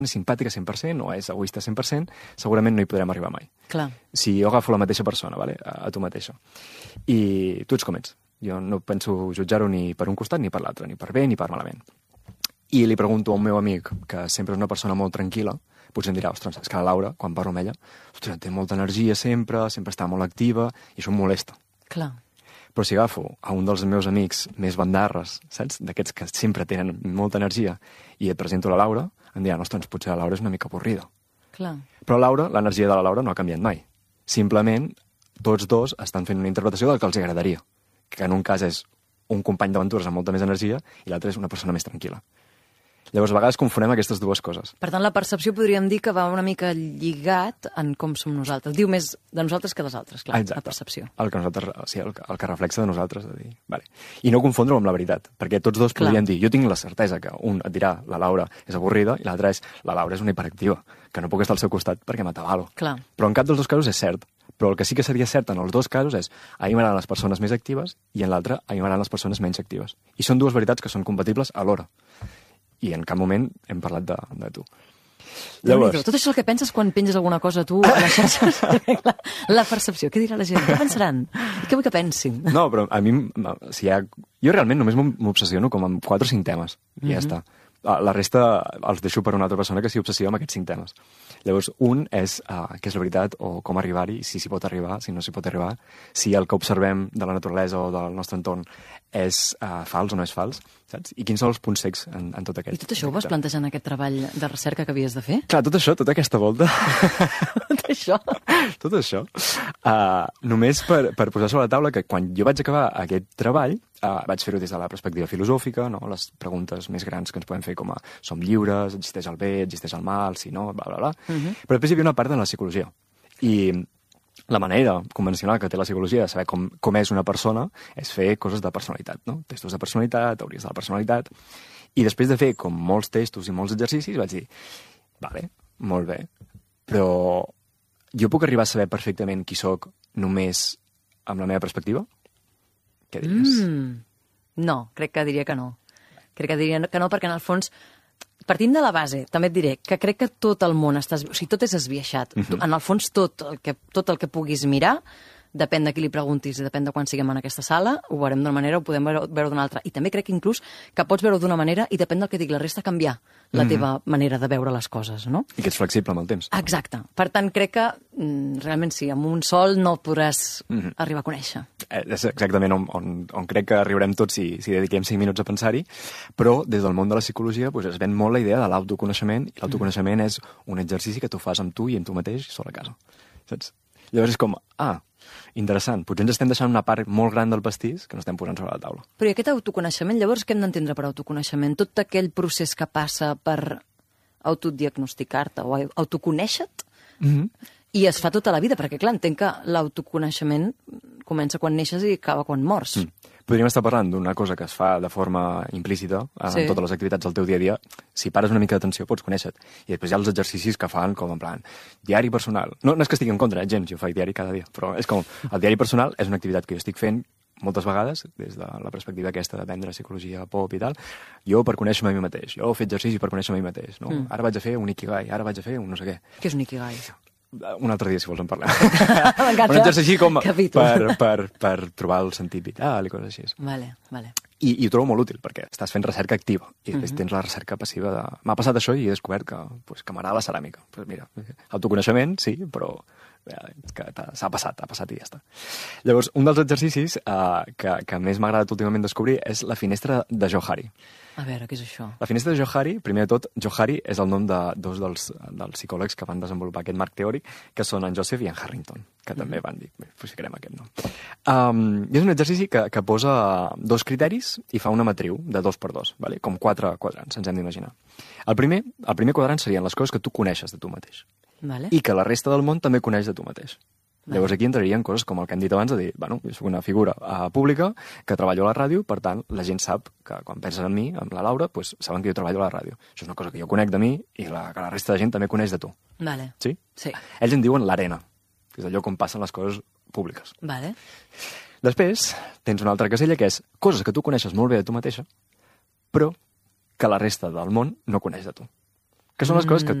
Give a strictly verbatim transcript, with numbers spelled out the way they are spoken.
simpàtica cent per cent o és egoista cent per cent, segurament no hi podrem arribar mai. Clar. Si jo agafo la mateixa persona, vale? a, a tu mateixa, i tu ets com ets. Jo no penso jutjar-ho ni per un costat ni per l'altre, ni per bé ni per malament. I li pregunto a un meu amic, que sempre és una persona molt tranquil·la, potser em dirà, ostres, és que la Laura, quan parlo amb ella, ostres, té molta energia sempre, sempre està molt activa, i això em molesta. Clar. Però si agafo a un dels meus amics més bandarres, saps? D'aquests que sempre tenen molta energia, i et presento la Laura, em diran, ostres, potser la Laura és una mica avorrida. Clar. Però Laura, l'energia de la Laura no ha canviat mai. Simplement, tots dos estan fent una interpretació del que els agradaria. Que en un cas és un company d'aventures amb molta més energia i l'altre és una persona més tranquil·la. Llavors, a vegades confonem aquestes dues coses. Per tant, la percepció podríem dir que va una mica lligat en com som nosaltres. Diu més de nosaltres que dels altres, clar, Exacte. la percepció. El que, nosaltres, o sigui, el, que, el que reflexa de nosaltres. De dir, vale. I no confondre-ho amb la veritat, perquè tots dos Clar. podríem dir, jo tinc la certesa que un et dirà la Laura és avorrida i l'altre és la Laura és una hiperactiva, que no puc estar al seu costat perquè m'atabalo. Clar. Però en cap dels dos casos és cert. Però el que sí que seria cert en els dos casos és a mi m'agraden les persones més actives i en l'altre a mi m'agraden les persones menys actives. I són dues veritats que són compatibles alhora. I en cap moment hem parlat de, de tu. Llavors... Tot això el que penses quan penges alguna cosa tu a les xarxes, la, la percepció, què dirà la gent? Què pensaran? Què vull que pensin? No, però a mi, si hi ha... jo realment només m'obsessiono com amb quatre o cinc temes, i mm-hmm. ja està. La resta els deixo per una altra persona que s'hi obsessiva amb aquests cinc temes. Llavors, un és uh, què és la veritat o com arribar-hi, si s'hi pot arribar, si no s'hi pot arribar, si el que observem de la naturalesa o del nostre entorn és uh, fals o no és fals, saps? I quins són els punts cecs en, en tot aquest... I tot això ho vas plantejar en aquest treball de recerca que havies de fer? Clar, tot això, tota aquesta volta... tot això? tot això. Uh, només per, per posar sobre la taula que quan jo vaig acabar aquest treball, uh, vaig fer-ho des de la perspectiva filosòfica, no? Les preguntes més grans que ens podem fer com a som lliures, existeix el bé, existeix el mal, si no, bla, bla, bla. Uh-huh. Però després hi havia una part de la psicologia. I la manera convencional que té la psicologia de saber com, com és una persona és fer coses de personalitat, no? Testos de personalitat, teories de la personalitat. I després de fer com molts testos i molts exercicis vaig dir, vale, molt bé, però jo puc arribar a saber perfectament qui sóc només amb la meva perspectiva? Què diries? Mm, no, crec que diria que no. Crec que diria que no perquè en el fons... Partint de la base, també et diré que crec que tot el món està... O sigui, tot és esbiaixat. Uh-huh. En el fons, tot el, que, tot el que puguis mirar, depèn de qui li preguntis i depèn de quan siguem en aquesta sala, ho veurem d'una manera o podem veure, veure d'una altra. I també crec inclús que pots veure d'una manera i depèn del que dic la resta canviar la uh-huh. teva manera de veure les coses, no? I que ets flexible amb el temps. Exacte. Per tant, crec que mm, realment sí, amb un sol no el podràs uh-huh. arribar a conèixer. Eh, és exactament on, on, on crec que arribarem tots si, si dediquem cinc minuts a pensar-hi, però des del món de la psicologia doncs, es ven molt la idea de l'autoconeixement, i l'autoconeixement uh-huh. és un exercici que tu fas amb tu i amb tu mateix sol a casa. Saps? Llavors és com, ah, interessant, potser ens estem deixant una part molt gran del pastís que no estem posant sobre la taula. Però i aquest autoconeixement, llavors què hem d'entendre per autoconeixement? Tot aquell procés que passa per autodiagnosticar-te o autoconèixer-te mm-hmm. i es fa tota la vida, perquè clar, entenc que l'autoconeixement comença quan neixes i acaba quan mors. Mm. Podríem estar parlant d'una cosa que es fa de forma implícita en sí. totes les activitats del teu dia a dia. Si pares una mica d'atenció pots conèixer-te. I després hi ha els exercicis que fan com en plan diari personal. No, no és que estigui en contra, eh, gens, jo faig diari cada dia, però és com el diari personal és una activitat que jo estic fent moltes vegades, des de la perspectiva aquesta d'aprendre psicologia pop i tal, jo per conèixer-me a mi mateix. Jo fer exercici per conèixer-me a mi mateix. No? Mm. Ara vaig a fer un ikigai, ara vaig a fer un no sé què. Què és un ikigai? Un altre dia, si vols, en parlem. Un exercici com per, per, per trobar el sentit vital i coses així. Vale, vale. I, i ho trobo molt útil, perquè estàs fent recerca activa i després uh-huh. tens la recerca passiva de... M'ha passat això i he descobert que, pues, que m'agrada la ceràmica. Pues mira, autoconeixement, sí, però eh, que s'ha passat, ha passat i ja està. Llavors, un dels exercicis eh, que, que més m'ha agradat últimament descobrir és la finestra de Johari. A veure, què és això? La finestra de Johari, primer de tot, Johari és el nom de dos dels, dels psicòlegs que van desenvolupar aquest marc teòric, que són en Joseph i en Harrington, que també mm-hmm. van dir, bé, ficarem aquest nom. Um, I és un exercici que, que posa dos criteris i fa una matriu de dos per dos, vale? Com quatre quadrants, ens hem d'imaginar. El primer, el primer quadrant serien les coses que tu coneixes de tu mateix. Vale. I que la resta del món també coneix de tu mateix. Vale. Llavors aquí entrarien coses com el que hem dit abans de dir, bueno, jo soc una figura uh, pública que treballo a la ràdio, per tant, la gent sap que quan pensen en mi, amb la Laura, pues, saben que jo treballo a la ràdio. Això és una cosa que jo conec de mi i la, que la resta de gent també coneix de tu. Vale. Sí? Sí. Ells en diuen l'arena, que és el lloc on passen les coses públiques. Vale. Després tens una altra casella que és coses que tu coneixes molt bé de tu mateixa, però que la resta del món no coneix de tu. Que són les coses que